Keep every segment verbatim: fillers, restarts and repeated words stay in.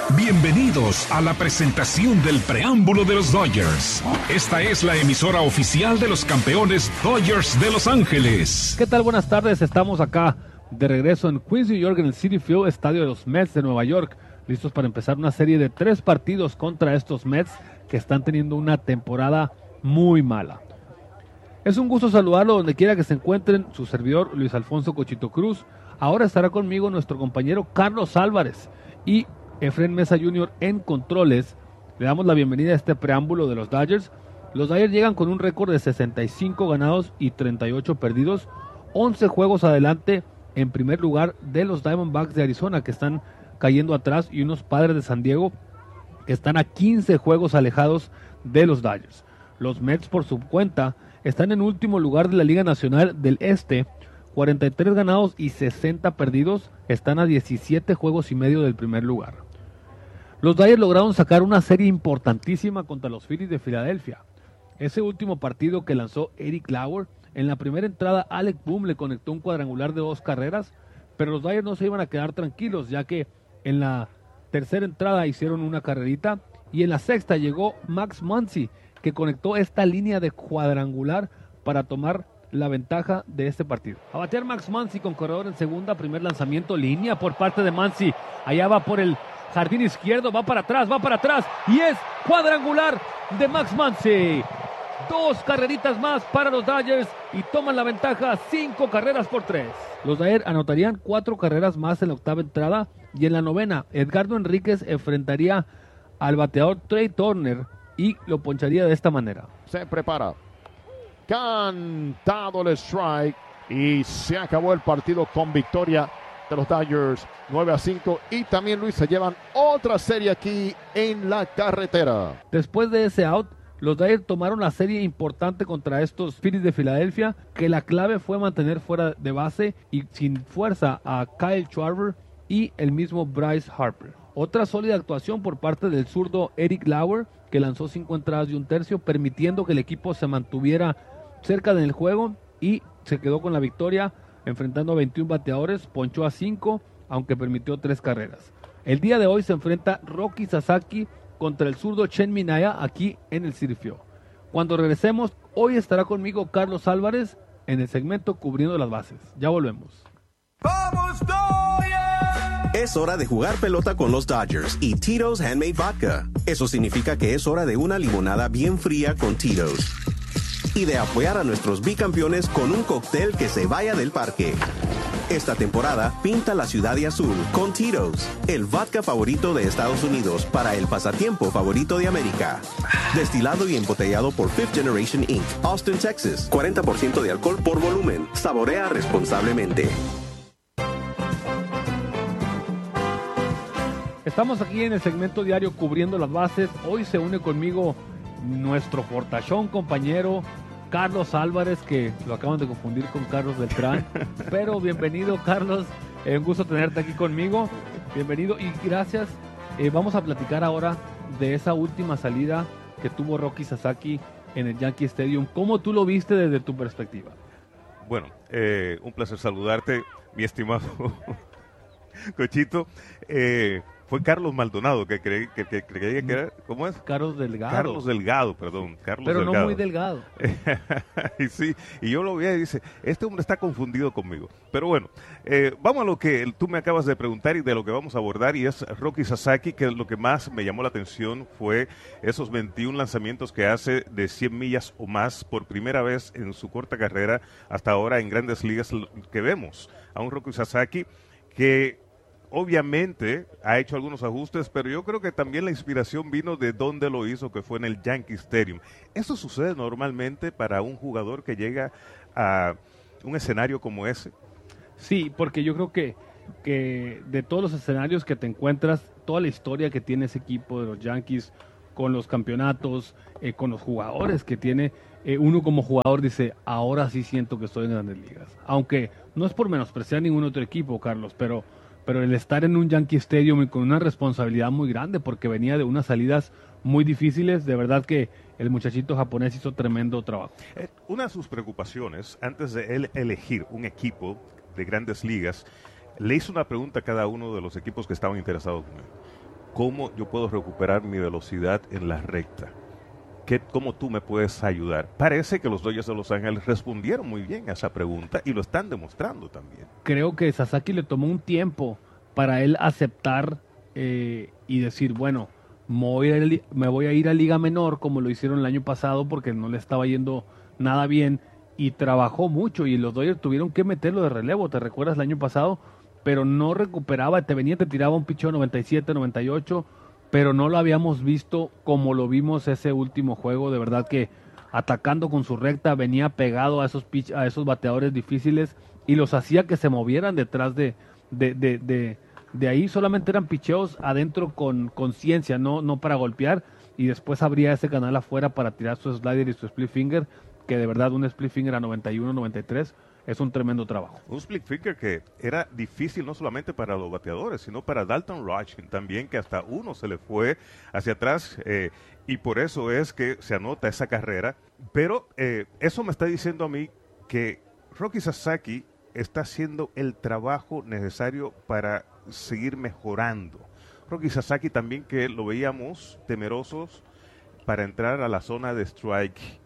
Bienvenidos a la presentación del preámbulo de los Dodgers. Esta es la emisora oficial de los campeones Dodgers de Los Ángeles. ¿Qué tal? Buenas tardes, estamos acá de regreso en Queens, New York, en el Citi Field, estadio de los Mets de Nueva York, listos para empezar una serie de tres partidos contra estos Mets que están teniendo una temporada muy mala. Es un gusto saludarlo donde quiera que se encuentren, su servidor Luis Alfonso Cochito Cruz. Ahora estará conmigo nuestro compañero Carlos Álvarez y Efren Mesa junior en controles. Le damos la bienvenida a este preámbulo de los Dodgers. Los Dodgers llegan con un récord de sesenta y cinco ganados y treinta y ocho perdidos, once juegos adelante en primer lugar de los Diamondbacks de Arizona, que están cayendo atrás, y unos Padres de San Diego que están a quince juegos alejados de los Dodgers. Los Mets, por su cuenta, están en último lugar de la Liga Nacional del Este, cuarenta y tres ganados y sesenta perdidos, están a diecisiete juegos y medio del primer lugar. Los Dodgers lograron sacar una serie importantísima contra los Phillies de Filadelfia. Ese último partido que lanzó Eric Lauer, en la primera entrada Alec Bohm le conectó un cuadrangular de dos carreras, pero los Dodgers no se iban a quedar tranquilos, ya que en la tercera entrada hicieron una carrerita, y en la sexta llegó Max Muncy, que conectó esta línea de cuadrangular para tomar la ventaja de este partido. A batear Max Muncy con corredor en segunda, primer lanzamiento, línea por parte de Muncy, allá va por el jardín izquierdo, va para atrás, va para atrás, y es cuadrangular de Max Muncy. Dos carreritas más para los Dodgers y toman la ventaja, cinco carreras por tres. Los Dodgers anotarían cuatro carreras más en la octava entrada, y en la novena, Edgardo Enríquez enfrentaría al bateador Trey Turner y lo poncharía de esta manera. Se prepara. Cantado el strike y se acabó el partido con victoria de los Dodgers nueve a cinco, y también, Luis, se llevan otra serie aquí en la carretera. Después de ese out, los Dodgers tomaron la serie importante contra estos Phillies de Filadelfia, que la clave fue mantener fuera de base y sin fuerza a Kyle Schwarber y el mismo Bryce Harper. Otra sólida actuación por parte del zurdo Eric Lauer, que lanzó cinco entradas y un tercio, permitiendo que el equipo se mantuviera cerca del juego y se quedó con la victoria, enfrentando a veintiún bateadores, ponchó a cinco, aunque permitió tres carreras. El día de hoy se enfrenta Roki Sasaki contra el zurdo Chen Minaya aquí en el Citi Field. Cuando regresemos, hoy estará conmigo Carlos Álvarez en el segmento Cubriendo las Bases. Ya volvemos. ¡Vamos, Dodgers! Es hora de jugar pelota con los Dodgers y Tito's Handmade Vodka. Eso significa que es hora de una limonada bien fría con Tito's. Y de apoyar a nuestros bicampeones con un cóctel que se vaya del parque. Esta temporada, pinta la ciudad de azul con Tito's, el vodka favorito de Estados Unidos para el pasatiempo favorito de América. Destilado y embotellado por Fifth Generation incorporated, Austin, Texas. cuarenta por ciento de alcohol por volumen. Saborea responsablemente. Estamos aquí en el segmento diario Cubriendo las Bases. Hoy se une conmigo nuestro fortachón compañero Carlos Álvarez, que lo acaban de confundir con Carlos Beltrán. Pero bienvenido, Carlos. Eh, un gusto tenerte aquí conmigo. Bienvenido y gracias. Eh, vamos a platicar ahora de esa última salida que tuvo Roki Sasaki en el Yankee Stadium. ¿Cómo tú lo viste desde tu perspectiva? Bueno, eh, un placer saludarte, mi estimado Cochito. Eh, Fue Carlos Maldonado que creía que, que, que, que, que era, ¿cómo es? Carlos Delgado. Carlos Delgado, perdón. Carlos Pero Delgado. no muy delgado. y sí, y yo lo vi y dice, este hombre está confundido conmigo. Pero bueno, eh, vamos a lo que tú me acabas de preguntar y de lo que vamos a abordar, y es Roki Sasaki, que lo que más me llamó la atención fue esos veintiún lanzamientos que hace de cien millas o más por primera vez en su corta carrera hasta ahora en Grandes Ligas, que vemos a un Roki Sasaki que obviamente ha hecho algunos ajustes, pero yo creo que también la inspiración vino de donde lo hizo, que fue en el Yankee Stadium. Eso sucede normalmente para un jugador que llega a un escenario como ese. Sí, porque yo creo que, que de todos los escenarios que te encuentras, toda la historia que tiene ese equipo de los Yankees, con los campeonatos, eh, con los jugadores que tiene, eh, uno como jugador dice, ahora sí siento que estoy en Grandes Ligas. Aunque no es por menospreciar ningún otro equipo, Carlos, pero... pero el estar en un Yankee Stadium y con una responsabilidad muy grande, porque venía de unas salidas muy difíciles, de verdad que el muchachito japonés hizo tremendo trabajo. Eh, una de sus preocupaciones, antes de él elegir un equipo de Grandes Ligas, le hizo una pregunta a cada uno de los equipos que estaban interesados en él. cómo yo puedo recuperar mi velocidad en la recta. ¿Qué, ¿Cómo tú me puedes ayudar? Parece que los Dodgers de Los Ángeles respondieron muy bien a esa pregunta y lo están demostrando también. Creo que Sasaki le tomó un tiempo para él aceptar eh, y decir, bueno, me voy, a ir, me voy a ir a Liga Menor como lo hicieron el año pasado porque no le estaba yendo nada bien y trabajó mucho y los Dodgers tuvieron que meterlo de relevo, ¿te recuerdas el año pasado? Pero no recuperaba, te venía, te tiraba un picheo noventa y siete, noventa y ocho, pero no lo habíamos visto como lo vimos ese último juego, de verdad que atacando con su recta, venía pegado a esos pitch, a esos bateadores difíciles y los hacía que se movieran detrás de, de, de, de, de ahí, solamente eran picheos adentro con conciencia, no, no para golpear, y después abría ese canal afuera para tirar su slider y su split finger, que de verdad un split finger a noventa y uno, noventa y tres es un tremendo trabajo. Un split finger que era difícil no solamente para los bateadores, sino para Dalton Rushing también, que hasta uno se le fue hacia atrás eh, y por eso es que se anota esa carrera. Pero eh, eso me está diciendo a mí que Roki Sasaki está haciendo el trabajo necesario para seguir mejorando. Roki Sasaki también, que lo veíamos temerosos para entrar a la zona de strike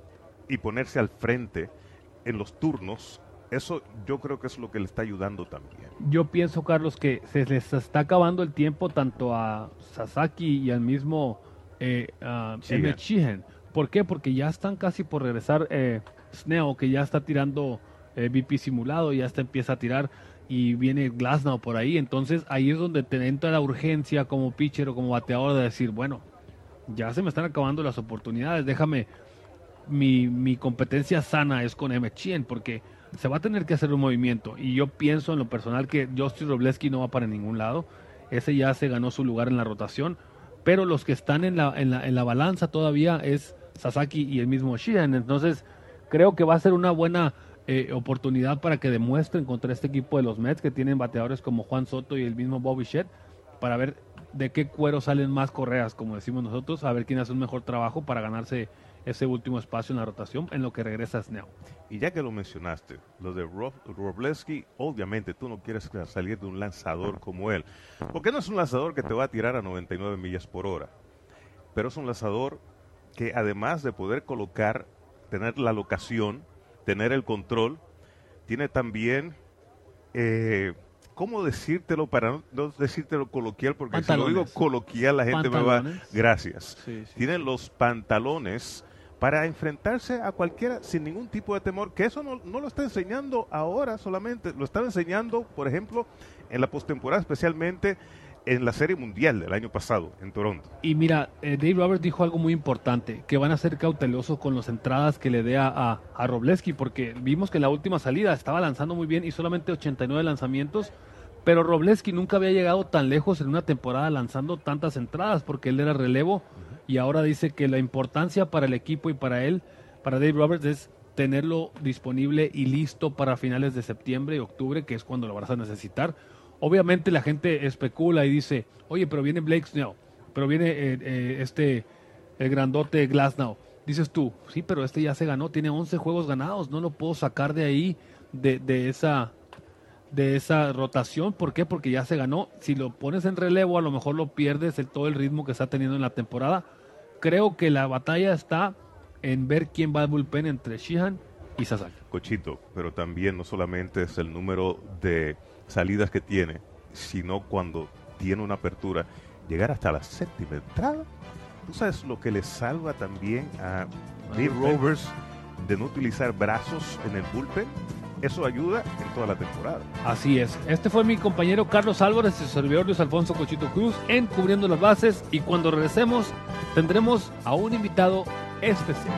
y ponerse al frente en los turnos, eso yo creo que es lo que le está ayudando también. Yo pienso, Carlos, que se les está acabando el tiempo tanto a Sasaki y al mismo eh, uh, Emmett Sheehan. ¿Por qué? Porque ya están casi por regresar eh, Snell, que ya está tirando eh, V P simulado, ya está empieza a tirar y viene Glasnow por ahí, entonces ahí es donde te entra la urgencia como pitcher o como bateador de decir, bueno, ya se me están acabando las oportunidades, déjame... Mi, mi competencia sana es con Emmett Sheehan porque se va a tener que hacer un movimiento y yo pienso en lo personal que Justin Wroblewski no va para ningún lado, ese ya se ganó su lugar en la rotación, pero los que están en la, en la, en la balanza todavía es Sasaki y el mismo Sheehan, entonces creo que va a ser una buena eh, oportunidad para que demuestren contra este equipo de los Mets que tienen bateadores como Juan Soto y el mismo Bobby Shedd para ver de qué cuero salen más correas, como decimos nosotros, a ver quién hace un mejor trabajo para ganarse ese último espacio en la rotación en lo que regresa Snell. Y ya que lo mencionaste, lo de Rob, Wroblewski, obviamente tú no quieres salir de un lanzador como él, porque no es un lanzador que te va a tirar a noventa y nueve millas por hora, pero es un lanzador que además de poder colocar, tener la locación, tener el control, tiene también, eh, ¿cómo decírtelo para no, no decírtelo coloquial? Porque pantalones. Si lo digo coloquial la gente pantalones. me va, gracias. Sí, sí. Tiene los pantalones para enfrentarse a cualquiera sin ningún tipo de temor, que eso no, no lo está enseñando ahora solamente, lo estaba enseñando, por ejemplo, en la postemporada, especialmente en la Serie Mundial del año pasado, en Toronto. Y mira, eh, Dave Roberts dijo algo muy importante, que van a ser cautelosos con las entradas que le dé a, a, a Wroblewski, porque vimos que en la última salida estaba lanzando muy bien y solamente ochenta y nueve lanzamientos, pero Wroblewski nunca había llegado tan lejos en una temporada lanzando tantas entradas, porque él era relevo, uh-huh. Y ahora dice que la importancia para el equipo y para él, para Dave Roberts, es tenerlo disponible y listo para finales de septiembre y octubre, que es cuando lo vas a necesitar. Obviamente la gente especula y dice, oye, pero viene Blake Snell, pero viene eh, eh, este, el grandote Glasnow. Dices tú, sí, pero este ya se ganó, tiene once juegos ganados, no lo puedo sacar de ahí, de, de esa... de esa rotación. ¿Por qué? Porque ya se ganó. Si lo pones en relevo, a lo mejor lo pierdes el, todo el ritmo que está teniendo en la temporada. Creo que la batalla está en ver quién va al bullpen entre Sheehan y Sasaki. Cochito, pero también no solamente es el número de salidas que tiene, sino cuando tiene una apertura, llegar hasta la séptima entrada. ¿Tú sabes lo que le salva también a Dave Roberts de no utilizar brazos en el bullpen? Eso ayuda en toda la temporada. Así es. Este fue mi compañero Carlos Álvarez y su servidor Luis Alfonso Cochito Cruz en Cubriendo las Bases. Y cuando regresemos, tendremos a un invitado especial.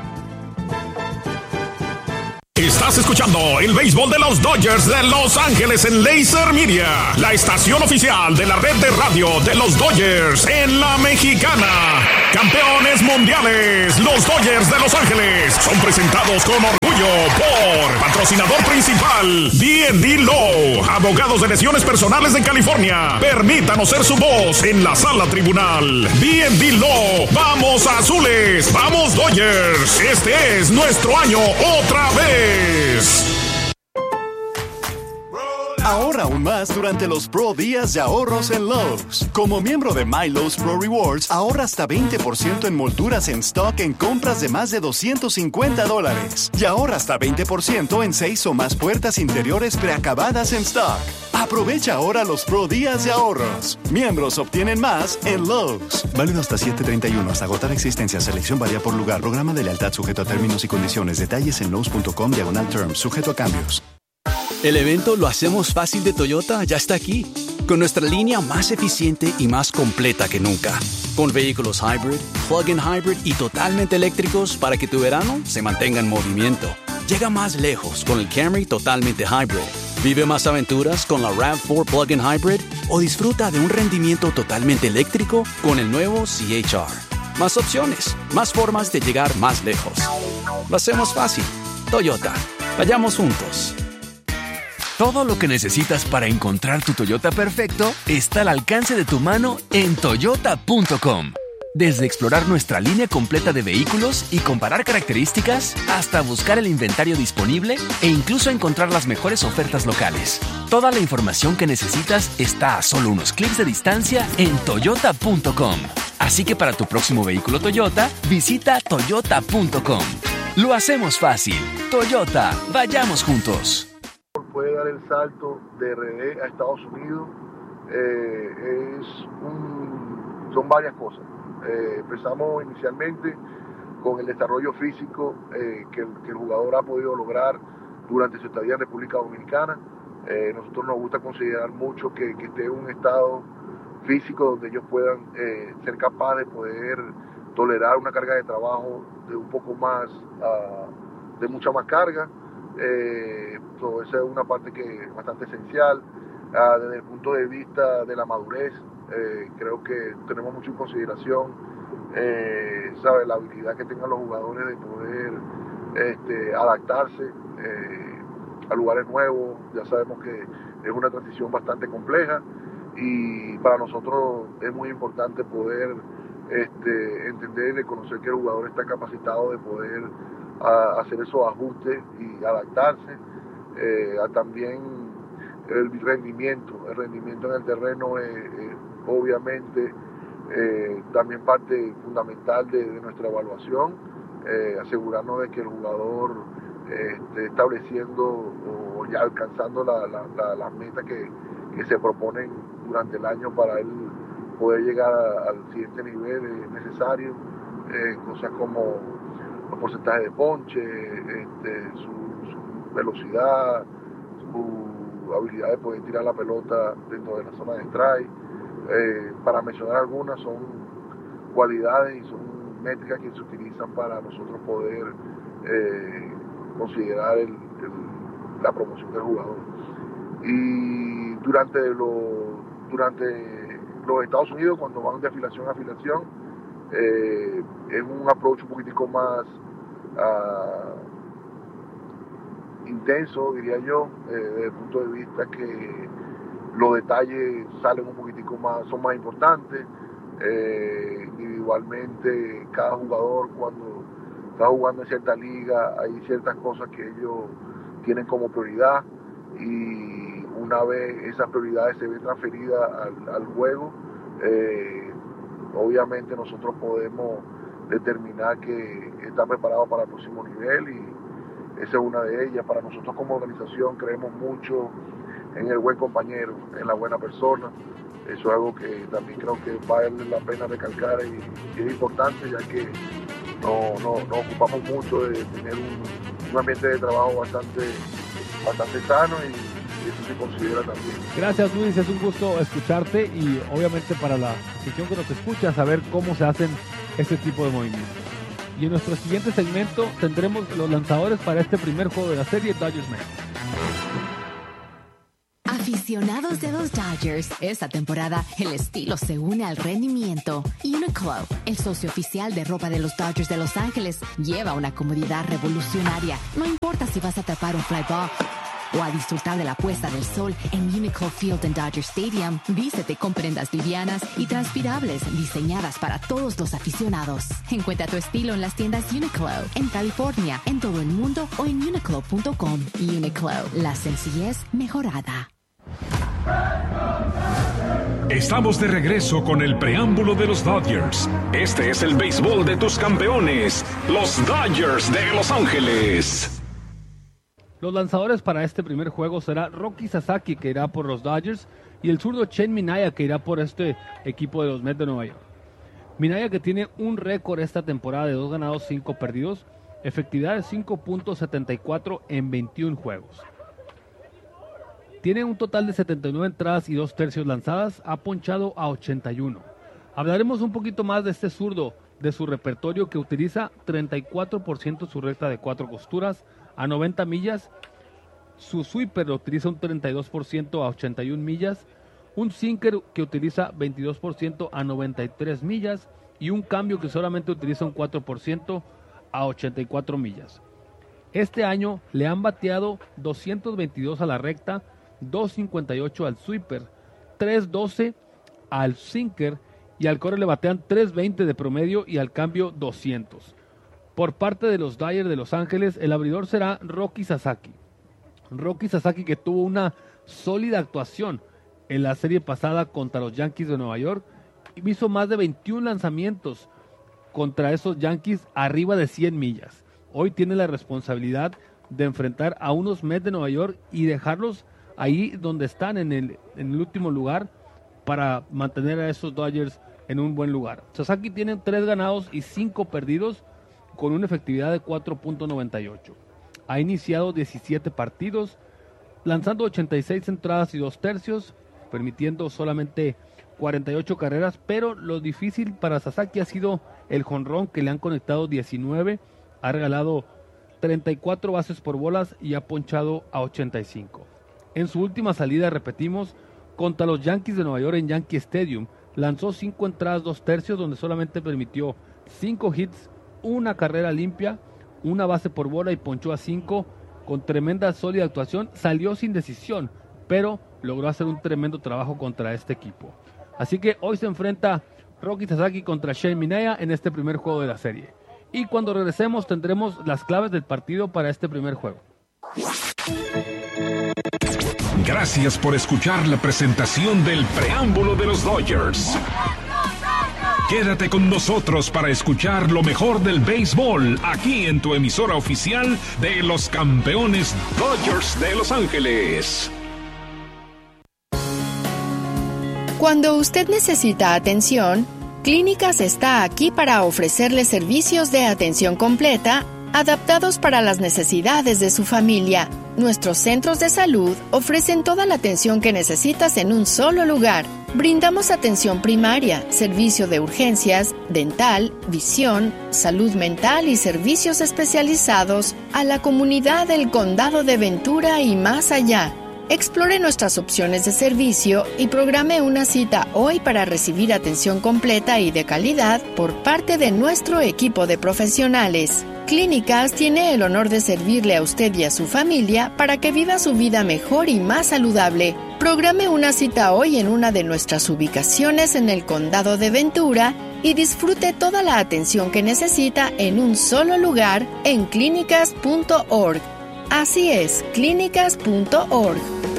Estás escuchando el béisbol de los Dodgers de Los Ángeles en Laser Media, la estación oficial de la red de radio de los Dodgers en la Mexicana. Campeones mundiales, los Dodgers de Los Ángeles son presentados con orgullo por patrocinador principal D and D Law, abogados de lesiones personales de California. Permítanos ser su voz en la sala tribunal. D and D Law, vamos azules, vamos Dodgers. Este es nuestro año otra vez. Ahorra aún más durante los Pro Días de Ahorros en Lowe's. Como miembro de My Lowe's Pro Rewards, ahorra hasta veinte por ciento en molduras en stock en compras de más de doscientos cincuenta dólares. Y ahorra hasta veinte por ciento en seis o más puertas interiores preacabadas en stock. Aprovecha ahora los Pro Días de Ahorros. Miembros obtienen más en Lowe's. Válido hasta siete treinta y uno. Hasta agotar existencia. Selección varía por lugar. Programa de lealtad sujeto a términos y condiciones. Detalles en lowes punto com diagonal terms. Sujeto a cambios. El evento Lo Hacemos Fácil de Toyota ya está aquí, con nuestra línea más eficiente y más completa que nunca. Con vehículos hybrid, plug-in hybrid y totalmente eléctricos para que tu verano se mantenga en movimiento. Llega más lejos con el Camry totalmente hybrid. Vive más aventuras con la RAV cuatro plug-in hybrid o disfruta de un rendimiento totalmente eléctrico con el nuevo C H R. Más opciones, más formas de llegar más lejos. Lo hacemos fácil. Toyota. Vayamos juntos. Todo lo que necesitas para encontrar tu Toyota perfecto está al alcance de tu mano en toyota punto com. Desde explorar nuestra línea completa de vehículos y comparar características, hasta buscar el inventario disponible e incluso encontrar las mejores ofertas locales. Toda la información que necesitas está a solo unos clics de distancia en toyota punto com. Así que para tu próximo vehículo Toyota, visita toyota punto com. Lo hacemos fácil. Toyota, vayamos juntos. Puede dar el salto de R D a Estados Unidos, eh, es un, son varias cosas. Eh, empezamos inicialmente con el desarrollo físico eh, que, que el jugador ha podido lograr durante su estadía en República Dominicana. Eh, nosotros nos gusta considerar mucho que, que esté en un estado físico donde ellos puedan eh, ser capaces de poder tolerar una carga de trabajo de un poco más, uh, de mucha más carga. Eh, so esa es una parte que es bastante esencial. Uh, desde el punto de vista de la madurez, eh, creo que tenemos mucho en consideración eh, ¿sabe? La habilidad que tengan los jugadores de poder este, adaptarse eh, a lugares nuevos. Ya sabemos que es una transición bastante compleja y para nosotros es muy importante poder este, entender y reconocer que el jugador está capacitado de poder a hacer esos ajustes y adaptarse eh, a también el rendimiento. El rendimiento en el terreno es, es obviamente eh, también parte fundamental de, de nuestra evaluación, eh, asegurarnos de que el jugador eh, esté estableciendo o ya alcanzando la, la, la, las metas que, que se proponen durante el año para él poder llegar a, al siguiente nivel eh, necesario, eh, cosas como los porcentajes de ponche, este, su, su velocidad, su habilidad de poder tirar la pelota dentro de la zona de strike. Eh, para mencionar algunas, son cualidades y son métricas que se utilizan para nosotros poder eh, considerar el, el, la promoción del jugador. Y durante, lo, durante los Estados Unidos, cuando van de afiliación a afiliación, Eh, es un approach un poquitico más uh, intenso, diría yo, eh, desde el punto de vista que los detalles salen un poquitico más, son más importantes. Eh, individualmente, cada jugador cuando está jugando en cierta liga, hay ciertas cosas que ellos tienen como prioridad y una vez esas prioridades se ven transferidas al, al juego, eh, obviamente nosotros podemos determinar que está preparado para el próximo nivel y esa es una de ellas. Para nosotros como organización creemos mucho en el buen compañero, en la buena persona. Eso es algo que también creo que vale la pena recalcar y, y es importante, ya que no, no, nos ocupamos mucho de tener un, un ambiente de trabajo bastante, bastante sano y eso se considera también. Gracias, Luis, es un gusto escucharte y obviamente para la sección que nos escucha saber cómo se hacen este tipo de movimientos. Y en nuestro siguiente segmento tendremos los lanzadores para este primer juego de la serie Dodgers Mets. Aficionados de los Dodgers, esta temporada el estilo se une al rendimiento. Uniqlo, el socio oficial de ropa de los Dodgers de Los Ángeles, lleva una comodidad revolucionaria. No importa si vas a tapar un fly ball o a disfrutar de la puesta del sol en Uniqlo Field en Dodger Stadium, vístete con prendas livianas y transpirables diseñadas para todos los aficionados. Encuentra tu estilo en las tiendas Uniqlo, en California, en todo el mundo o en uniqlo punto com. Uniqlo, la sencillez mejorada. Estamos de regreso con el preámbulo de los Dodgers. Este es el béisbol de tus campeones, los Dodgers de Los Ángeles. Los lanzadores para este primer juego será Roki Sasaki, que irá por los Dodgers, y el zurdo Shane Minaya, que irá por este equipo de los Mets de Nueva York. Minaya, que tiene un récord esta temporada de dos ganados, cinco perdidos, efectividad de cinco punto setenta y cuatro en veintiún juegos. Tiene un total de setenta y nueve entradas y dos tercios lanzadas, ha ponchado a ochenta y uno. Hablaremos un poquito más de este zurdo, de su repertorio, que utiliza treinta y cuatro por ciento su recta de cuatro costuras a noventa millas, su sweeper lo utiliza un treinta y dos por ciento a ochenta y una millas, un sinker que utiliza veintidós por ciento a noventa y tres millas y un cambio que solamente utiliza un cuatro por ciento a ochenta y cuatro millas. Este año le han bateado doscientos veintidós a la recta, dos cincuenta y ocho al sweeper, tres doce al sinker y al core le batean tres veinte de promedio y al cambio doscientos. Por parte de los Dodgers de Los Ángeles, el abridor será Roki Sasaki. Roki Sasaki, que tuvo una sólida actuación en la serie pasada contra los Yankees de Nueva York, hizo más de veintiún lanzamientos contra esos Yankees arriba de cien millas. Hoy tiene la responsabilidad de enfrentar a unos Mets de Nueva York y dejarlos ahí donde están, en el, en el último lugar, para mantener a esos Dodgers en un buen lugar. Sasaki tiene tres ganados y cinco perdidos con una efectividad de cuatro punto noventa y ocho. Ha iniciado diecisiete partidos, lanzando ochenta y seis entradas y dos tercios, permitiendo solamente cuarenta y ocho carreras, pero lo difícil para Sasaki ha sido el jonrón, que le han conectado diecinueve, ha regalado treinta y cuatro bases por bolas y ha ponchado a ochenta y cinco. En su última salida, repetimos, contra los Yankees de Nueva York en Yankee Stadium, lanzó cinco entradas, dos tercios, donde solamente permitió cinco hits, una carrera limpia, una base por bola y ponchó a cinco. Con tremenda sólida actuación, salió sin decisión, pero logró hacer un tremendo trabajo contra este equipo. Así que hoy se enfrenta Roki Sasaki contra Shane Minaya en este primer juego de la serie. Y cuando regresemos tendremos las claves del partido para este primer juego. Gracias por escuchar la presentación del preámbulo de los Dodgers. Quédate con nosotros para escuchar lo mejor del béisbol aquí en tu emisora oficial de los campeones Dodgers de Los Ángeles. Cuando usted necesita atención, Clínicas está aquí para ofrecerle servicios de atención completa, adaptados para las necesidades de su familia. Nuestros centros de salud ofrecen toda la atención que necesitas en un solo lugar. Brindamos atención primaria, servicio de urgencias, dental, visión, salud mental y servicios especializados a la comunidad del Condado de Ventura y más allá. Explore nuestras opciones de servicio y programe una cita hoy para recibir atención completa y de calidad por parte de nuestro equipo de profesionales. Clínicas tiene el honor de servirle a usted y a su familia para que viva su vida mejor y más saludable. Programe una cita hoy en una de nuestras ubicaciones en el Condado de Ventura y disfrute toda la atención que necesita en un solo lugar en clínicas punto org. Así es, clínicas punto org.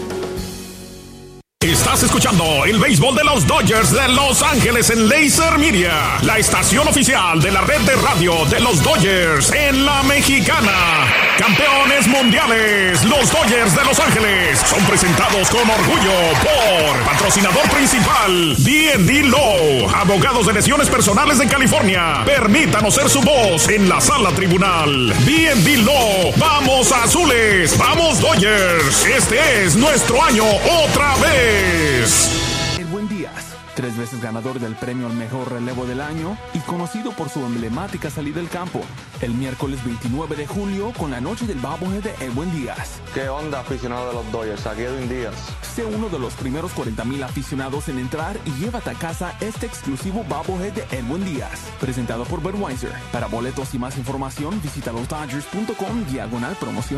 Estás escuchando el béisbol de los Dodgers de Los Ángeles en Laser Media, la estación oficial de la red de radio de los Dodgers en la Mexicana. Campeones mundiales, los Dodgers de Los Ángeles son presentados con orgullo por patrocinador principal D and D Law, abogados de lesiones personales de California. Permítanos ser su voz en la sala tribunal. D and D Law, vamos azules, vamos Dodgers. Este es nuestro año otra vez. Edwin Díaz, tres veces ganador del premio al mejor relevo del año y conocido por su emblemática salida del campo. El miércoles veintinueve de julio con la noche del bobblehead de Edwin Díaz. ¿Qué onda, aficionado de los Dodgers? Aquí Edwin Díaz. Sé uno de los primeros cuarenta mil aficionados en entrar y llévate a casa este exclusivo bobblehead de Edwin Díaz, presentado por Budweiser. Para boletos y más información, visita los dodgers punto com diagonal promociones.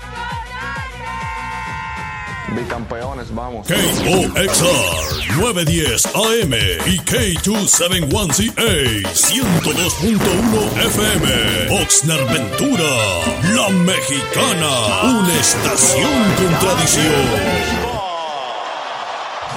Bicampeones, vamos. K O X R nueve diez A M y K doscientos setenta y uno C A ciento dos punto uno F M. Oxnard Ventura, la Mexicana, una estación con tradición.